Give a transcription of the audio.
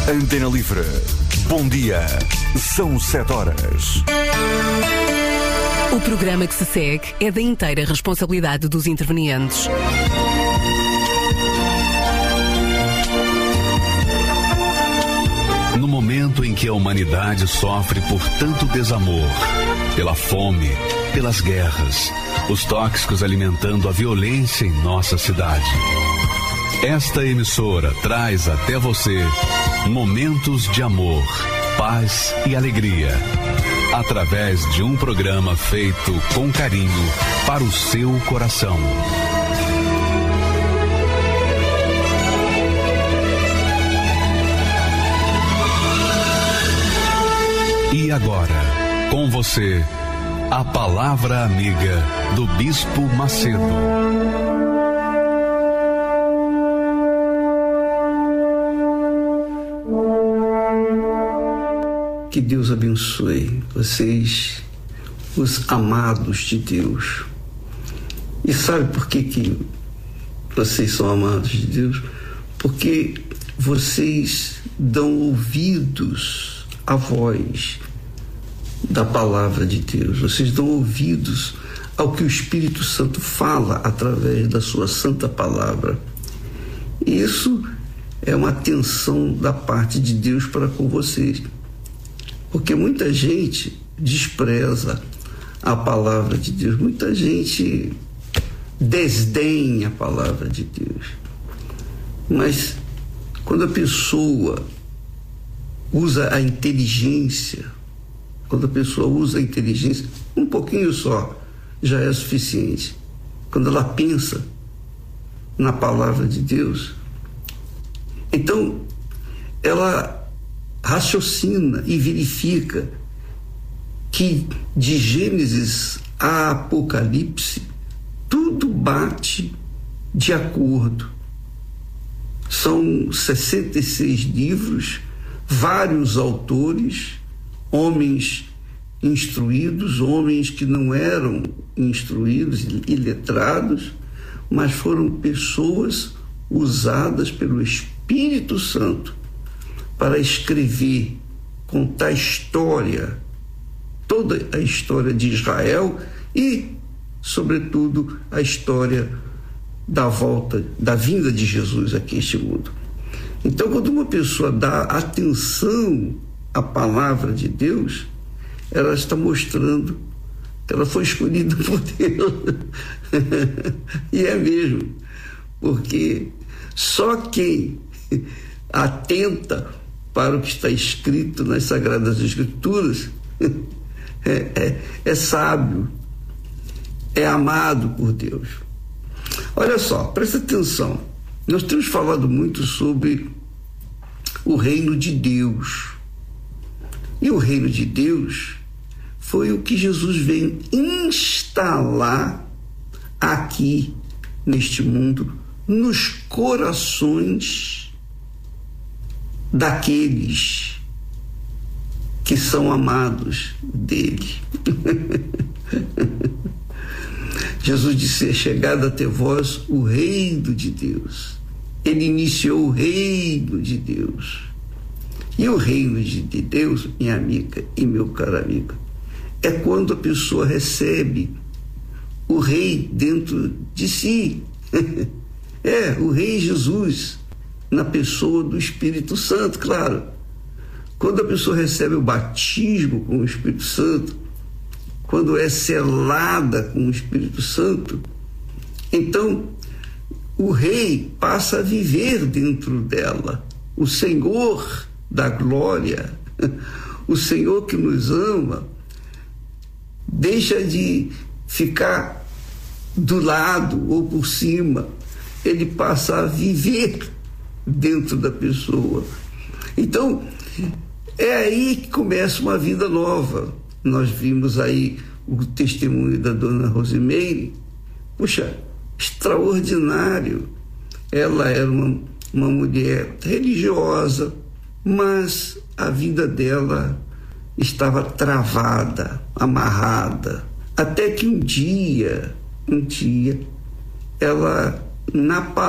Antena Livre. Bom dia. São 7 horas. O programa que se segue é da inteira responsabilidade dos intervenientes. No momento em que a humanidade sofre por tanto desamor, pela fome, pelas guerras, os tóxicos alimentando a violência em nossa cidade, esta emissora traz até você momentos de amor, paz e alegria, através de um programa feito com carinho para o seu coração. E agora, com você, a palavra amiga do Bispo Macedo. Que Deus abençoe vocês, os amados de Deus. E sabe por que vocês são amados de Deus? Porque vocês dão ouvidos à voz da palavra de Deus. Vocês dão ouvidos ao que o Espírito Santo fala através da sua santa palavra. E isso é uma atenção da parte de Deus para com vocês. Porque muita gente despreza a palavra de Deus, muita gente desdenha a palavra de Deus. Mas quando a pessoa usa a inteligência, um pouquinho só, já é suficiente. Quando ela pensa na palavra de Deus, então ela raciocina e verifica que de Gênesis a Apocalipse tudo bate de acordo. São 66 livros, vários autores, homens instruídos, homens que não eram instruídos e letrados, mas foram pessoas usadas pelo Espírito Santo para escrever, contar a história, toda a história de Israel e, sobretudo, a história da vinda de Jesus aqui a este mundo. Então, quando uma pessoa dá atenção à palavra de Deus, ela está mostrando que ela foi escolhida por Deus. E é mesmo, porque só quem atenta para o que está escrito nas Sagradas Escrituras é sábio, é amado por Deus. Olha só, presta atenção. Nós temos falado muito sobre o reino de Deus. E o reino de Deus foi o que Jesus veio instalar aqui neste mundo, nos corações daqueles que são amados dele. Jesus disse: é chegado até vós o reino de Deus. Ele iniciou o reino de Deus. E o reino de Deus, minha amiga e meu caro amigo, é quando a pessoa recebe o rei dentro de si. O rei Jesus, na pessoa do Espírito Santo, claro. Quando a pessoa recebe o batismo com o Espírito Santo, quando é selada com o Espírito Santo, então o rei passa a viver dentro dela. O Senhor da glória, o Senhor que nos ama, deixa de ficar do lado ou por cima, ele passa a viver dentro da pessoa. Então, é aí que começa uma vida nova. Nós vimos aí o testemunho da dona Rosimeire. Puxa, extraordinário. Ela era uma mulher religiosa, mas a vida dela estava travada, amarrada, até que um dia, ela, na